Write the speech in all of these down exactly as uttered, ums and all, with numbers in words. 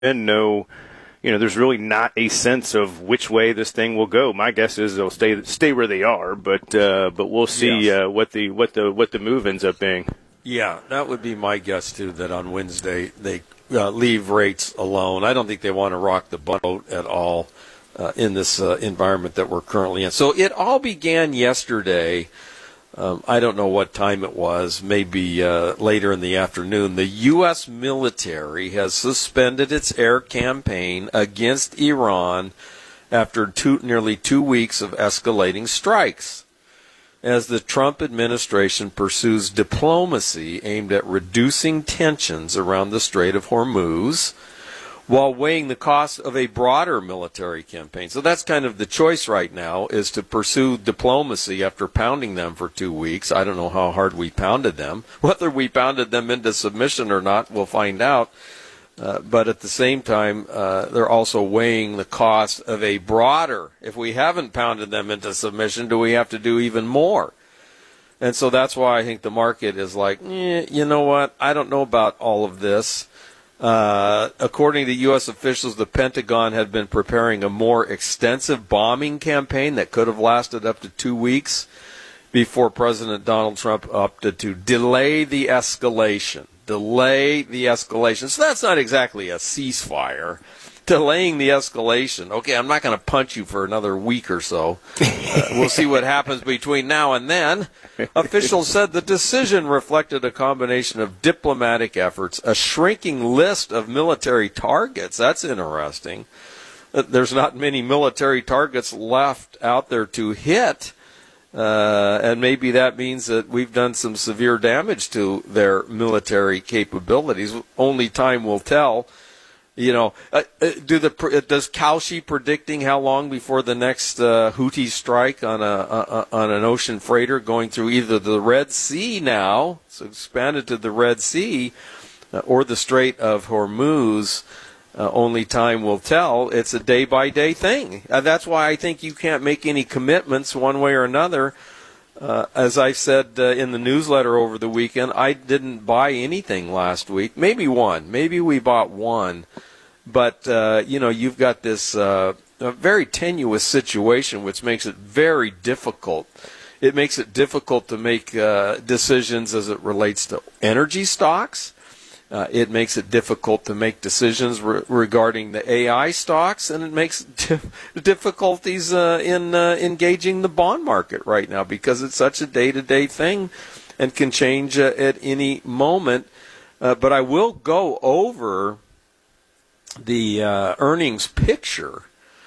been no, you know, there's really not a sense of which way this thing will go. My guess is they'll stay stay where they are, but uh, but we'll see yes. uh, what the what the what the move ends up being. Yeah, that would be my guess too. That on Wednesday they uh, leave rates alone. I don't think they want to rock the boat at all uh, in this uh, environment that we're currently in. So it all began yesterday. Um, I don't know what time it was, maybe uh, later in the afternoon. The U S military has suspended its air campaign against Iran after two, nearly two weeks of escalating strikes, as the Trump administration pursues diplomacy aimed at reducing tensions around the Strait of Hormuz, while weighing the cost of a broader military campaign. So that's kind of the choice right now, is to pursue diplomacy after pounding them for two weeks. I don't know how hard we pounded them. Whether we pounded them into submission or not, we'll find out. Uh, but at the same time, uh, they're also weighing the cost of a broader. If we haven't pounded them into submission, do we have to do even more? And so that's why I think the market is like, eh, you know what, I don't know about all of this. Uh, according to U S officials, the Pentagon had been preparing a more extensive bombing campaign that could have lasted up to two weeks before President Donald Trump opted to delay the escalation. Delay the escalation. So that's not exactly a ceasefire. Delaying the escalation. Okay, I'm not going to punch you for another week or so. Uh, we'll see what happens between now and then. Officials said the decision reflected a combination of diplomatic efforts, a shrinking list of military targets. That's interesting. Uh, there's not many military targets left out there to hit. Uh, and maybe that means that we've done some severe damage to their military capabilities. Only time will tell. You know, uh, do the does Kaushi predicting how long before the next uh, Houthi strike on a uh, on an ocean freighter going through either the Red Sea now, so expanded to the Red Sea, uh, or the Strait of Hormuz? Uh, only time will tell. It's a day by day thing. Uh, that's why I think you can't make any commitments one way or another. Uh, as I said uh, in the newsletter over the weekend, I didn't buy anything last week. Maybe one. Maybe we bought one. But, uh, you know, you've got this uh, a very tenuous situation, which makes it very difficult. It makes it difficult to make uh, decisions as it relates to energy stocks. Uh, it makes it difficult to make decisions re- regarding the A I stocks, and it makes d- difficulties uh, in uh, engaging the bond market right now because it's such a day-to-day thing and can change uh, at any moment. Uh, but I will go over the uh, earnings picture,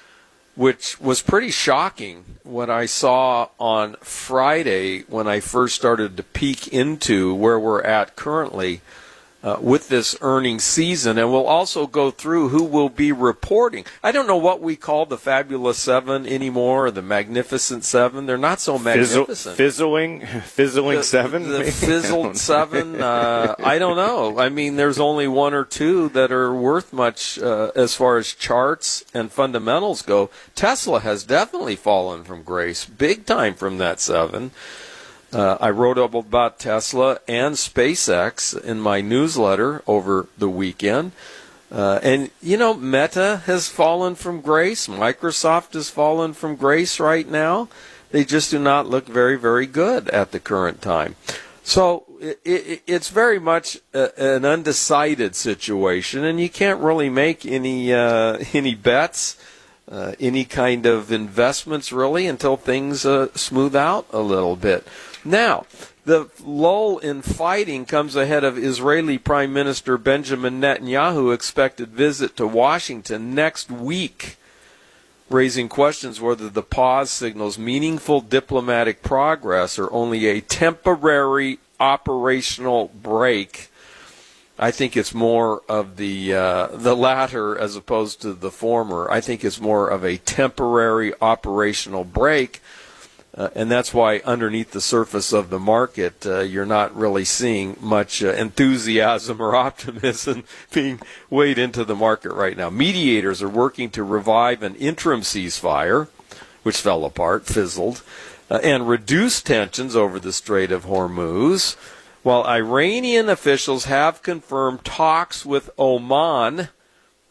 which was pretty shocking what I saw on Friday when I first started to peek into where we're at currently. Uh, with this earnings season, and we'll also go through who will be reporting. I don't know what we call the Fabulous Seven anymore, or the Magnificent Seven. They're not so magnificent. Fizzling, fizzling the, seven? The fizzled seven? Uh, I don't know. I mean, there's only one or two that are worth much uh, as far as charts and fundamentals go. Tesla has definitely fallen from grace, big time from that seven. Uh, I wrote up about Tesla and SpaceX in my newsletter over the weekend. Uh, and, you know, Meta has fallen from grace. Microsoft has fallen from grace right now. They just do not look very, very good at the current time. So it, it, it's very much a, an undecided situation, and you can't really make any uh, any bets, uh, any kind of investments, really, until things uh, smooth out a little bit. Now, the lull in fighting comes ahead of Israeli Prime Minister Benjamin Netanyahu's expected visit to Washington next week, raising questions whether the pause signals meaningful diplomatic progress or only a temporary operational break. I think it's more of the uh, the latter as opposed to the former. I think it's more of a temporary operational break. Uh, and that's why underneath the surface of the market, uh, you're not really seeing much uh, enthusiasm or optimism being weighed into the market right now. Mediators are working to revive an interim ceasefire, which fell apart, fizzled, uh, and reduce tensions over the Strait of Hormuz, while Iranian officials have confirmed talks with Oman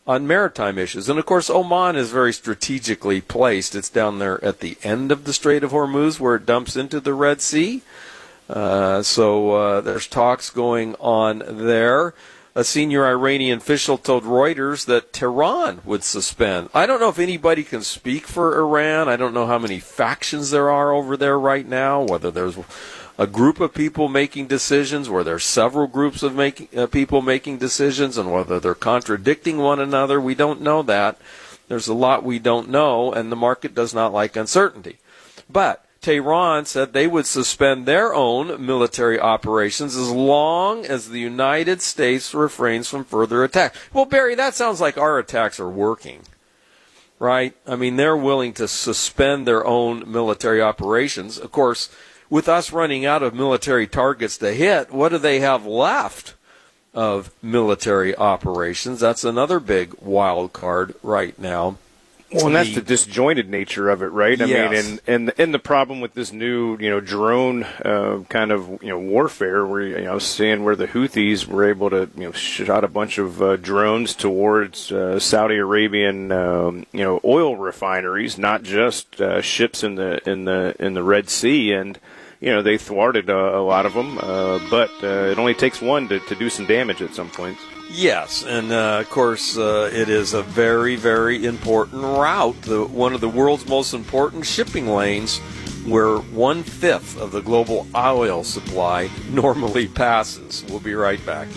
on maritime issues. And, of course, Oman is very strategically placed. It's down there at the end of the Strait of Hormuz where it dumps into the Red Sea. Uh, so uh, there's talks going on there. A senior Iranian official told Reuters that Tehran would suspend. I don't know if anybody can speak for Iran. I don't know how many factions there are over there right now, whether there's a group of people making decisions, where there's several groups of making, uh, people making decisions, and whether they're contradicting one another. We don't know that. There's a lot we don't know, and the market does not like uncertainty. But Tehran said they would suspend their own military operations as long as the United States refrains from further attacks. Well, Barry, that sounds like our attacks are working, right? I mean, they're willing to suspend their own military operations. Of course, with us running out of military targets to hit, what do they have left of military operations? That's another big wild card right now. Well, and that's the disjointed nature of it, right? I yes. mean, and, and and the problem with this new, you know, drone uh, kind of, you know, warfare, where, you know, I was seeing where the Houthis were able to, you know, shot a bunch of uh, drones towards uh, Saudi Arabian, um, you know, oil refineries, not just uh, ships in the in the in the Red Sea, and you know, they thwarted uh, a lot of them, uh, but uh, it only takes one to, to do some damage at some point. Yes, and uh, of course uh, it is a very, very important route, the, one of the world's most important shipping lanes, where one-fifth of the global oil supply normally passes. We'll be right back.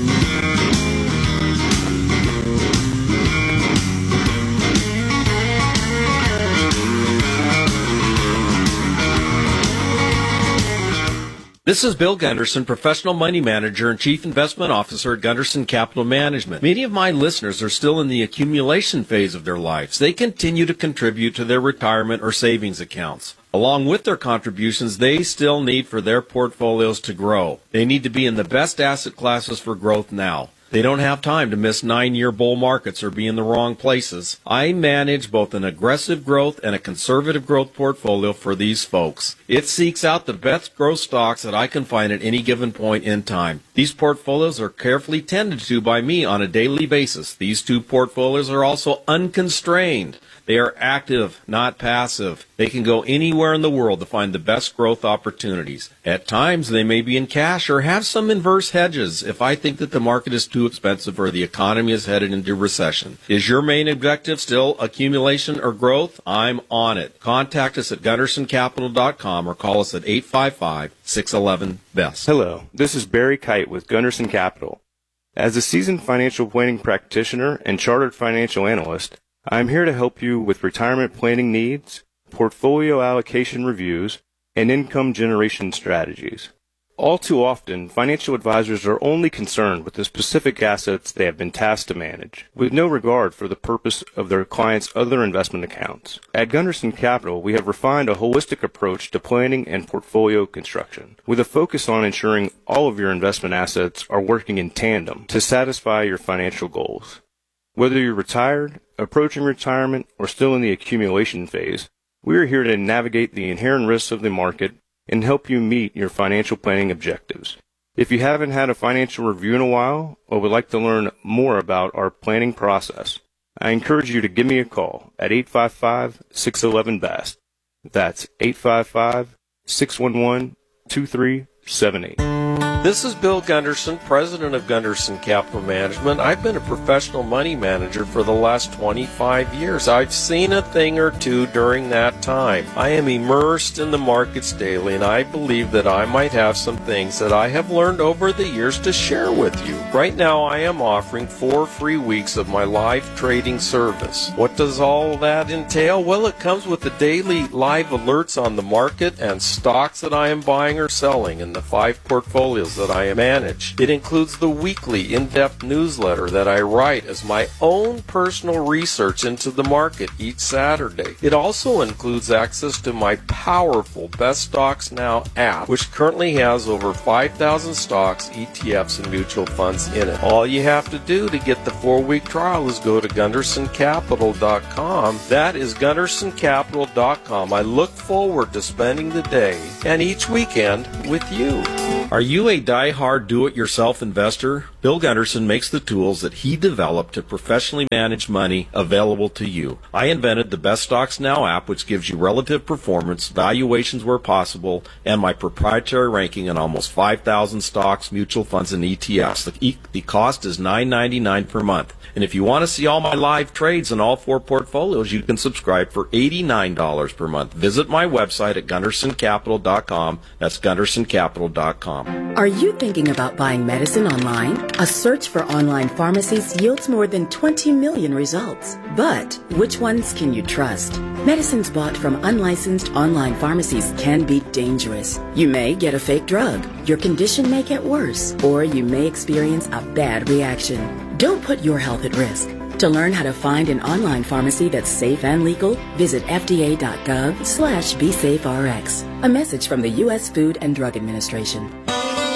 This is Bill Gunderson, professional money manager and chief investment officer at Gunderson Capital Management. Many of my listeners are still in the accumulation phase of their lives. They continue to contribute to their retirement or savings accounts. Along with their contributions, they still need for their portfolios to grow. They need to be in the best asset classes for growth now. They don't have time to miss nine-year bull markets or be in the wrong places. I manage both an aggressive growth and a conservative growth portfolio for these folks. It seeks out the best growth stocks that I can find at any given point in time. These portfolios are carefully tended to by me on a daily basis. These two portfolios are also unconstrained. They are active, not passive. They can go anywhere in the world to find the best growth opportunities. At times, they may be in cash or have some inverse hedges if I think that the market is too expensive or the economy is headed into recession. Is your main objective still accumulation or growth? I'm on it. Contact us at gunderson capital dot com or call us at eight five five, six one one, B E S T. Hello, this is Barry Kite with Gunderson Capital. As a seasoned financial planning practitioner and chartered financial analyst, I'm here to help you with retirement planning needs, portfolio allocation reviews, and income generation strategies. All too often, financial advisors are only concerned with the specific assets they have been tasked to manage, with no regard for the purpose of their clients' other investment accounts. At Gunderson Capital, we have refined a holistic approach to planning and portfolio construction, with a focus on ensuring all of your investment assets are working in tandem to satisfy your financial goals. Whether you're retired, approaching retirement, or still in the accumulation phase, we are here to navigate the inherent risks of the market and help you meet your financial planning objectives. If you haven't had a financial review in a while or would like to learn more about our planning process, I encourage you to give me a call at eight five five, six one one, B A S T. That's eight five five, six one one, two three seven eight. This is Bill Gunderson, president of Gunderson Capital Management. I've been a professional money manager for the last twenty-five years. I've seen a thing or two during that time. I am immersed in the markets daily, and I believe that I might have some things that I have learned over the years to share with you. Right now, I am offering four free weeks of my live trading service. What does all that entail? Well, it comes with the daily live alerts on the market and stocks that I am buying or selling in the five portfolios that I manage. It includes the weekly in-depth newsletter that I write as my own personal research into the market each Saturday. It also includes access to my powerful Best Stocks Now app, which currently has over five thousand stocks, E T Fs, and mutual funds in it. All you have to do to get the four-week trial is go to gunderson capital dot com. That is gunderson capital dot com. I look forward to spending the day and each weekend with you. Are you a a die-hard do-it-yourself investor, Bill Gunderson makes the tools that he developed to professionally manage money available to you. I invented the Best Stocks Now app, which gives you relative performance, valuations where possible, and my proprietary ranking on almost five thousand stocks, mutual funds, and E T Fs. The, e- the cost is nine ninety-nine per month. And if you want to see all my live trades in all four portfolios, you can subscribe for eighty-nine dollars per month. Visit my website at gunderson capital dot com. That's gunderson capital dot com. Are you thinking about buying medicine online? A search for online pharmacies yields more than twenty million results. But which ones can you trust? Medicines bought from unlicensed online pharmacies can be dangerous. You may get a fake drug, your condition may get worse, or you may experience a bad reaction. Don't put your health at risk. To learn how to find an online pharmacy that's safe and legal, visit F D A dot gov slash be safe R X. A message from the U S Food and Drug Administration.